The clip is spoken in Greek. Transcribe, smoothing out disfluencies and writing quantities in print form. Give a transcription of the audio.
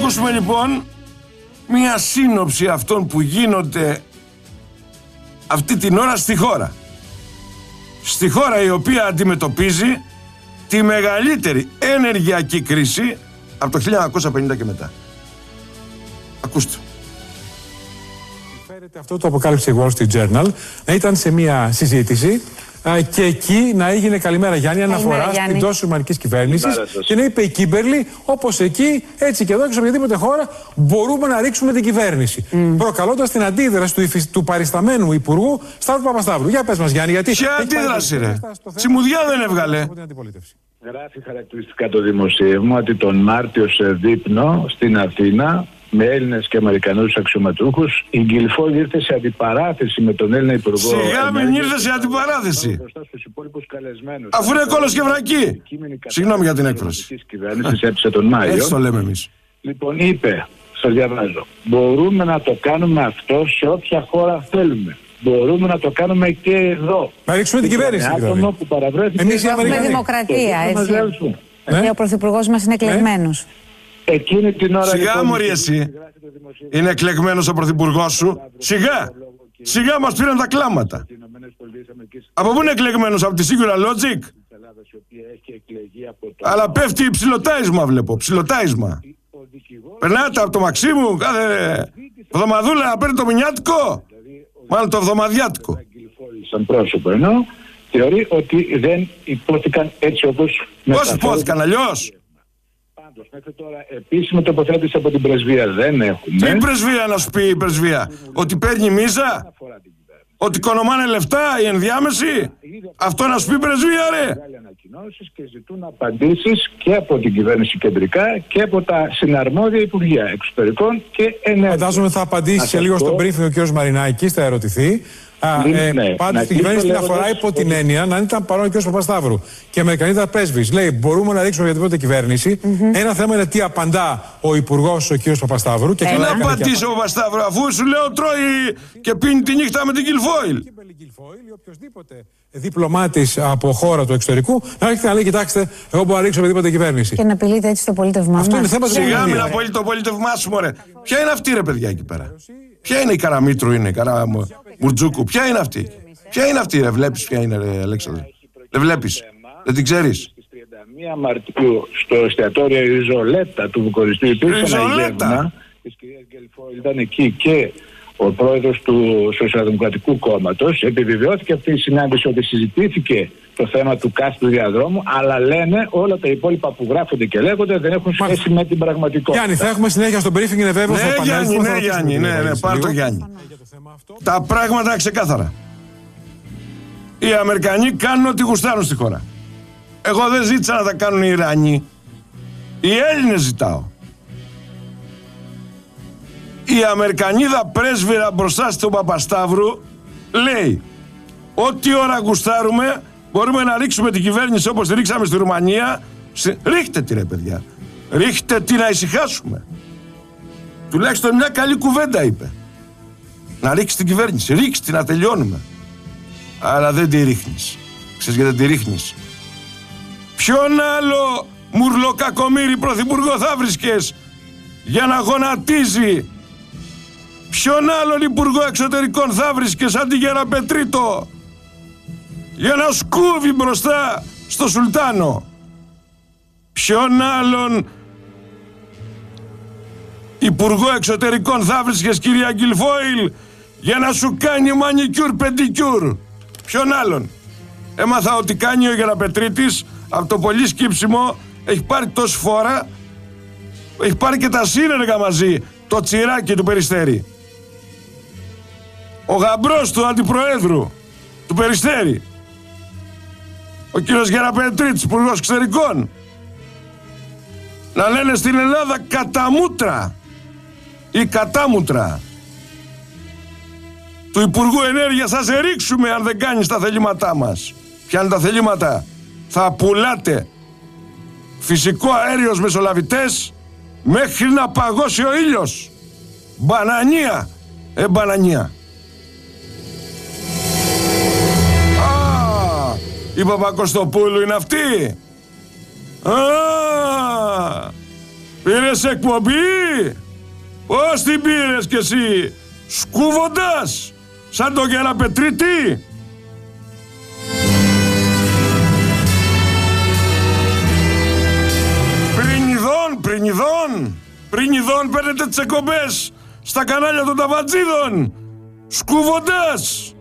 ακούσουμε λοιπόν μία σύνοψη αυτών που γίνονται αυτή την ώρα στη χώρα. Στη χώρα η οποία αντιμετωπίζει τη μεγαλύτερη ενεργειακή κρίση από το 1950 και μετά. Ακούστε. Φέρεται αυτό το αποκάλυψε η Wall Street Journal να ήταν σε μια συζήτηση και εκεί να έγινε καλημέρα Γιάννη αναφορά στην τόσο ρουμανικής κυβέρνησης και να είπε η Κίμπερλι όπως εκεί έτσι και εδώ και σε οποιαδήποτε χώρα μπορούμε να ρίξουμε την κυβέρνηση. Προκαλώντας την αντίδραση του παρισταμένου Υπουργού Σταύρου Παπασταύρου. Για πες μας Γιάννη, γιατί. Ποια αντίδραση ρε? Τσιμουδιά δεν έβγαλε. Γράφει χαρακτηριστικά το δημοσίευμα ότι τον Μάρτιο σε δείπνο στην Αθήνα με Έλληνες και Αμερικανούς αξιωματούχους η Γκιλφόιλ ήρθε σε αντιπαράθεση με τον Έλληνα Υπουργό. Σιγά μην ήρθε σε αντιπαράθεση. Αφού είναι κόλος και βρακή. Συγγνώμη για την έκφραση. Έπεισε τον Μάιο. Έτσι το λέμε εμείς. Λοιπόν, είπε, σας διαβάζω, μπορούμε να το κάνουμε αυτό σε όποια χώρα θέλουμε. Μπορούμε να το κάνουμε και εδώ. Να ρίξουμε την κυβέρνηση. Άτομο που παραβρέθηκε. Εμείς οι Αμερικανοί. Με δημοκρατία, έτσι. Ο πρωθυπουργός μας είναι εκλεγμένος. Εκείνη την ώρα. Σιγά μωρή εσύ. Είναι εκλεγμένος ο πρωθυπουργός σου. Σιγά. Σιγά μας πήραν τα κλάματα. Από πού είναι εκλεγμένος? Από τη Singular Logic? Αλλά πέφτει ψιλοτάισμα βλέπω. Ψιλοτάισμα. Περνάτε από το Μαξίμου κάθε εβδομαδούλα να παίρνει το μηνιάτικο. Μάλλον το εβδομαδιάτικο. Σαν πρόσωπο εννοώ, θεωρεί ότι δεν υπόθηκαν έτσι όπως. Πώς υπόθηκαν αλλιώς? Πάντως, μέχρι τώρα επίσημη τοποθέτηση από την πρεσβεία δεν έχουμε. Τι πρεσβεία να σου πει η πρεσβεία? Ότι παίρνει μίζα? Ότι κονομάνε λεφτά οι ενδιάμεσοι? Αυτό να σου πει πρεσβεία ρε? Ανακοινώσεις και ζητούν απαντήσεις και από την κυβέρνηση κεντρικά και από τα συναρμόδια Υπουργεία Εξωτερικών και Ενέργειας. Φαντάζομαι θα απαντήσει σε λίγο στον briefing ο κ. Μαρινάκης, θα ερωτηθεί. Πάντως την κυβέρνηση την αφορά υπό την έννοια να ήταν παρόν ο κ. Παπασταύρου. Και οι Αμερικανοί ήταν πρέσβεις. Λέει μπορούμε να ρίξουμε οποιαδήποτε κυβέρνηση. Ένα θέμα είναι τι απαντά ο Υπουργός ο κ. Παπασταύρου. Τι να απαντήσει ο Παπασταύρου αφού σου λέω τρώει και πίνει τη νύχτα με την Γκιλφόιλ. Οποιοδήποτε διπλωμάτης από χώρα του εξωτερικού να έρχεται να λέει: κοιτάξτε, εγώ μπορώ να ρίξω οποιαδήποτε κυβέρνηση. Και να απειλείται έτσι το πολίτευμά μας. Αυτό είναι θέμα. Σιγά μην απειλεί το πολίτευμά σου, μωρέ. Ποια είναι αυτή ρε παιδιά εκεί πέρα? Ποια είναι η Καραμήτρου, είναι η Μουρτζούκου? Ποια είναι αυτή? Ποια είναι αυτή ρε? Βλέπεις ποια είναι ρε Αλέξανδρε? Δεν βλέπεις? Δεν την ξέρεις? 31 Μαρτίου στο εστιατόριο Ριζολέτα του Βουκοριστού υπήρξε ένα γεύμα της κυρίας Γκιλφόιλ. Ήταν εκεί και ο πρόεδρος του Σοσιαλδημοκρατικού Κόμματος. Επιβεβαιώθηκε αυτή η συνάντηση ότι συζητήθηκε το θέμα του κάστρου διαδρόμου, αλλά λένε όλα τα υπόλοιπα που γράφονται και λέγονται δεν έχουν σχέση με την πραγματικότητα. Γιάννη, θα έχουμε συνέχεια στο briefing, είναι βέβαιο. Ναι, Γιάννη, ναι, πάρ' το Γιάννη. Τα πράγματα ξεκάθαρα. Οι Αμερικανοί κάνουν ό,τι γουστάρουν στη χώρα. Εγώ δεν ζήτησα να τα κάνουν οι Ιρανοί. Οι Έλληνες ζητάω. Η Αμερικανίδα πρέσβυρα μπροστά στον Παπασταύρου λέει ό,τι ώρα γουστάρουμε μπορούμε να ρίξουμε την κυβέρνηση όπως τη ρίξαμε στη Ρουμανία. Ρίχτε τη ρε παιδιά. Ρίχτε τη να ησυχάσουμε. Τουλάχιστον μια καλή κουβέντα είπε. Να ρίξει την κυβέρνηση. Ρίξτε τη να τελειώνουμε. Αλλά δεν τη ρίχνεις. Ξέρεις γιατί δεν τη ρίχνεις? Ποιον άλλο μουρλοκακομύρι πρωθυπουργό θα βρίσκες για να γονατίζει? Ποιον άλλον υπουργό εξωτερικών θα βρίσκες αντί για ένα Πετρίτο για να σκούβει μπροστά στο Σουλτάνο? Ποιον άλλον υπουργό εξωτερικών θα βρίσκες κυρία Γκιλφόιλ για να σου κάνει μανικιούρ πεντικιούρ? Ποιον άλλον? Έμαθα ότι κάνει ο Γεραπετρίτης από το πολύ σκύψιμο, έχει πάρει τόση φορά, έχει πάρει και τα σύνεργα μαζί, το τσιράκι του Περιστέρη. Ο γαμπρός του αντιπροέδρου του Περιστέρη, ο κύριος Γεραπετρίτης, υπουργός εξωτερικών, να λένε στην Ελλάδα καταμούτρα ή κατάμουτρα του Υπουργού Ενέργειας, θα σε ρίξουμε αν δεν κάνεις τα θελήματά μας. Ποια είναι τα θελήματα? Θα πουλάτε φυσικό αέριος μεσολαβητές μέχρι να παγώσει ο ήλιος. Μπανανία. Μπανανία. Η Παπακοστοπούλου είναι αυτή. Πήρες εκπομπή? Πώς την πήρες κι εσύ? Σκούβοντας σαν το Γεραπετρίτη? Πρινιδών παίρνετε τις εκπομπές στα κανάλια των ταβατζίδων. Σκούβοντας.